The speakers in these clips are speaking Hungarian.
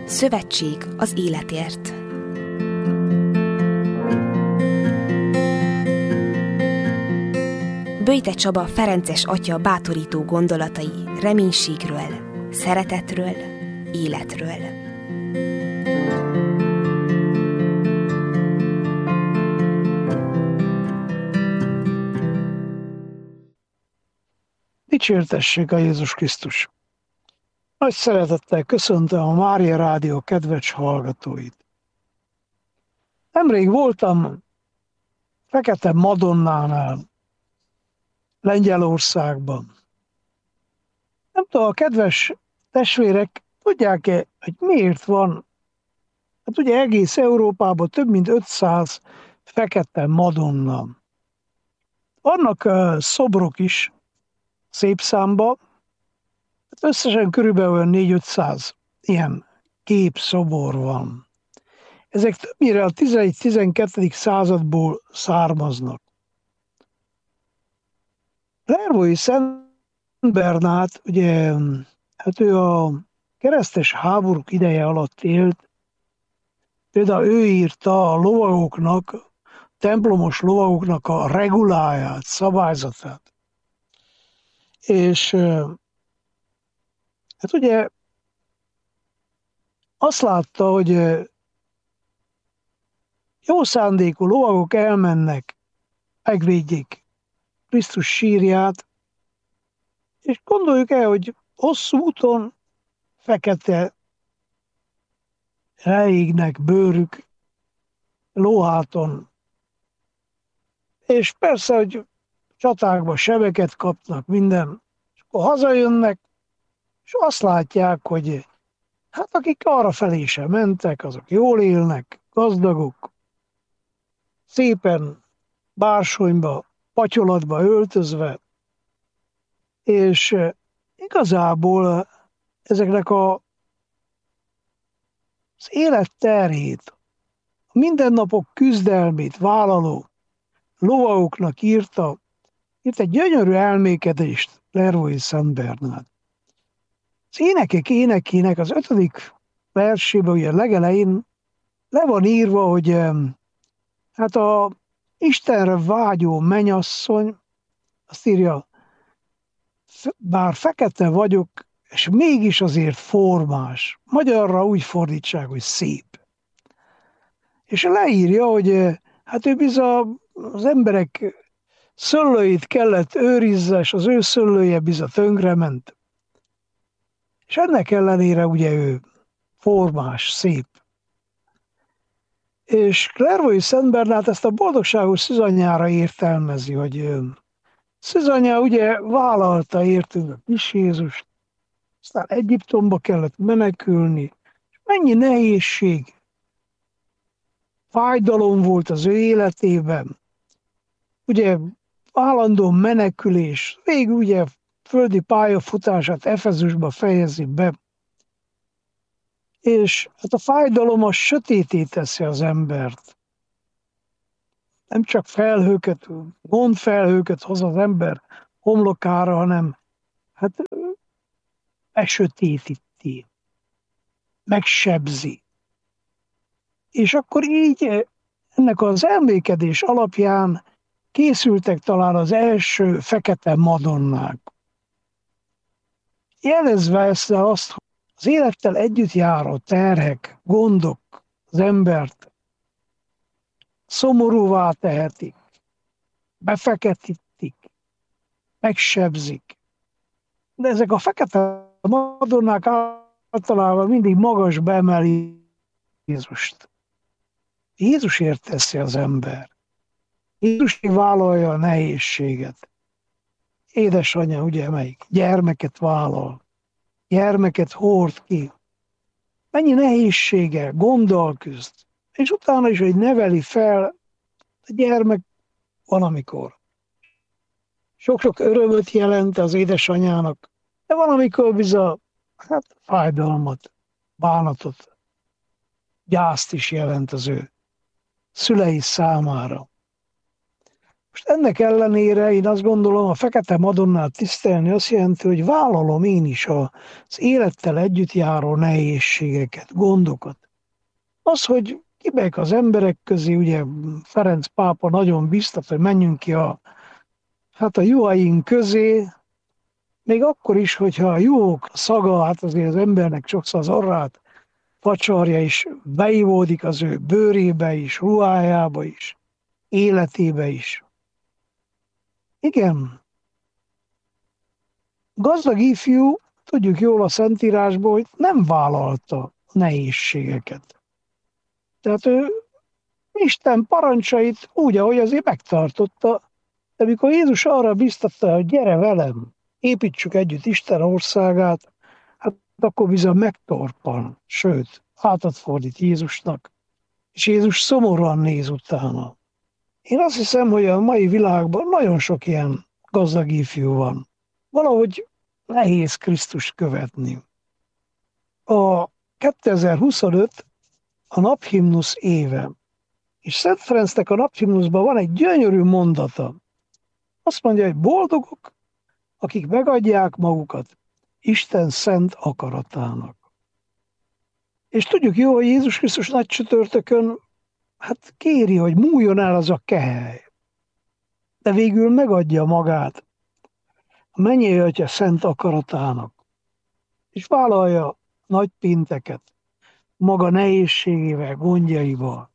Szövetség az életért. Böjte Csaba ferences atya bátorító gondolatai reménységről, szeretetről, életről. Dicsértessék a Jézus Krisztus! Nagy szeretettel köszöntöm a Mária Rádió kedves hallgatóit. Nemrég voltam Fekete Madonnánál, Lengyelországban. Nem tudom, a kedves testvérek tudják-e, hogy miért van? Hát ugye egész Európában több mint 500 Fekete Madonna. Vannak szobrok is, szép számban, hát összesen körülbelül 400-500 ilyen képszobor van. Ezek többnyire a 11-12. századból származnak. Clairvaux Szent Bernát, ugye, hát ő a keresztes háborúk ideje alatt élt, például ő írta a lovagoknak, templomos lovagoknak a reguláját, szabályzatát. És hát ugye azt látta, hogy jó szándékú lovagok elmennek, megvédjék Krisztus sírját, és gondoljuk el, hogy hosszú úton fekete leégnek bőrük, lóháton, és persze, hogy csatákba sebeket kapnak, minden, és akkor hazajönnek, és azt látják, hogy hát akik arra felé sem mentek, azok jól élnek, gazdagok, szépen bársonyba, patyolatba öltözve, és igazából ezeknek az élet terhét, a mindennapok küzdelmét vállaló lovagoknak írt egy gyönyörű elmékedést Clairvaux Szent Bernát. Az énekek énekének az 5. versében, ugye legelején le van írva, hogy hát a Istenre vágyó mennyasszony azt írja, bár fekete vagyok, és mégis azért formás. Magyarra úgy fordítsák, hogy szép. És leírja, hogy hát ő bizony az emberek szőlőit kellett őrizze, és az ő szőlője bizony tönkrement. És ennek ellenére ugye ő formás, szép. És Clairvaux Szent Bernát ezt a boldogságos szűzanyjára értelmezi, hogy szűzanyja ugye vállalta értünk a kis Jézust, aztán Egyiptomba kellett menekülni, és mennyi nehézség, fájdalom volt az ő életében, ugye állandó menekülés, végül ugye földi pályafutását Efezusba fejezi be, és hát a fájdalom az sötété teszi az embert. Nem csak felhőket, gondfelhőket hoz az ember homlokára, hanem hát megsötétíti, megsebzi. És akkor így ennek az elmékedés alapján készültek talán az első Fekete Madonnák. Jelezve ezt azt, hogy az élettel együtt járó terhek, gondok az embert szomorúvá tehetik, befeketítik, megsebzik. De ezek a Fekete Madonnák általában mindig magasba emeli Jézust. Jézusért teszi az ember. Jézus vállalja a nehézséget. Édesanyja, ugye melyik? Gyermeket vállal. Gyermeket hord ki. Mennyi nehézsége, gonddal küzd. És utána is, hogy neveli fel, a gyermek valamikor. Sok-sok örömöt jelent az édesanyának, de valamikor bizony, hát fájdalmat, bánatot, gyászt is jelent az ő szülei számára. Most ennek ellenére én azt gondolom, a Fekete Madonnát tisztelni azt jelenti, hogy vállalom én is az élettel együtt járó nehézségeket, gondokat. Az, hogy kimegyek az emberek közé, ugye Ferenc pápa nagyon biztat, hogy menjünk ki a juhaink közé, még akkor is, hogyha a juhok szaga, hát azért az embernek sokszor az orrát facsarja is, beivódik az ő bőrébe is, ruhájába is, életébe is. Igen, gazdag ifjú, tudjuk jól a Szentírásból, hogy nem vállalta nehézségeket. Tehát ő Isten parancsait úgy, ahogy azért megtartotta, de amikor Jézus arra biztatta, hogy gyere velem, építsük együtt Isten országát, hát akkor bizony megtorpan, sőt, hátat fordít Jézusnak, és Jézus szomorúan néz utána. Én azt hiszem, hogy a mai világban nagyon sok ilyen gazdag ifjú van. Valahogy nehéz Krisztust követni. A 2025 a naphimnusz éve, és Szent Ferencnek a naphimnuszban van egy gyönyörű mondata. Azt mondja, hogy boldogok, akik megadják magukat Isten szent akaratának. És tudjuk jó, hogy Jézus Krisztus nagy csütörtökön kéri, hogy múljon el az a kehely. De végül megadja magát a mennyei Atya szent akaratának. És vállalja nagy pénteket maga nehézségével, gondjaival.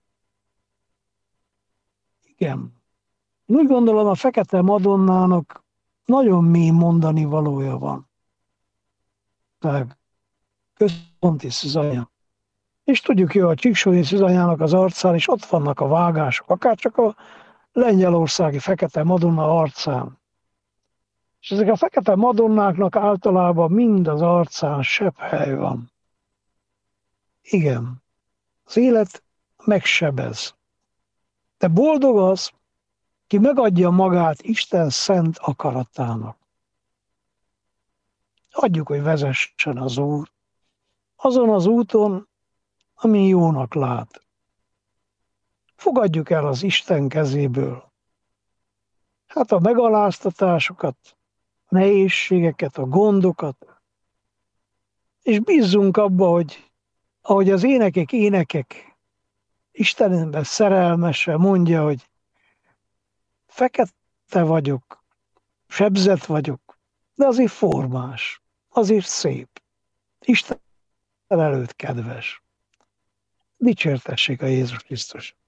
Igen. Én úgy gondolom, a Fekete Madonnának nagyon mély mondani valója van. Tehát központi Szűzanya. És tudjuk jó, a Csíksói Szűzanyának az arcán, és ott vannak a vágások, akár csak a lengyelországi Fekete Madonna arcán. És ezek a Fekete Madonnáknak általában mind az arcán sebhely van. Igen, az élet megsebez. De boldog az, ki megadja magát Isten szent akaratának. Adjuk, hogy vezessen az Úr azon az úton, ami jónak lát. Fogadjuk el az Isten kezéből. A megaláztatásokat, a nehézségeket, a gondokat, és bízzunk abba, hogy ahogy az énekek, Istenben szerelmese mondja, hogy fekete vagyok, sebzett vagyok, de azért formás, azért szép. Isten előtt kedves. Dicsértessék a Jézus Krisztus.